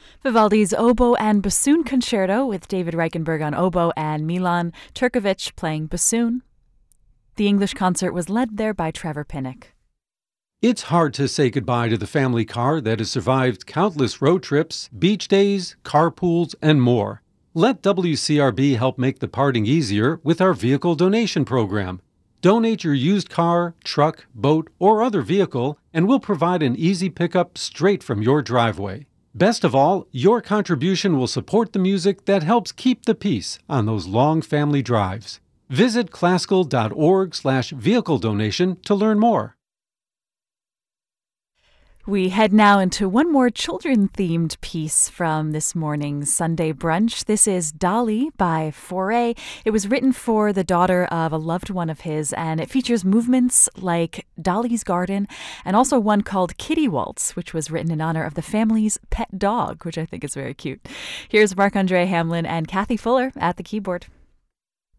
Vivaldi's Oboe and Bassoon Concerto with David Reichenberg on oboe and Milan Turkovic playing bassoon. The English concert was led there by Trevor Pinnock. It's hard to say goodbye to the family car that has survived countless road trips, beach days, carpools, and more. Let WCRB help make the parting easier with our vehicle donation program. Donate your used car, truck, boat, or other vehicle, and we'll provide an easy pickup straight from your driveway. Best of all, your contribution will support the music that helps keep the peace on those long family drives. Visit classical.org/vehicle donation to learn more. We head now into one more children-themed piece from this morning's Sunday brunch. This is Dolly by Fauré. It was written for the daughter of a loved one of his, and it features movements like Dolly's Garden and also one called Kitty Waltz, which was written in honor of the family's pet dog, which I think is very cute. Here's Marc-Andre Hamlin and Kathy Fuller at the keyboard.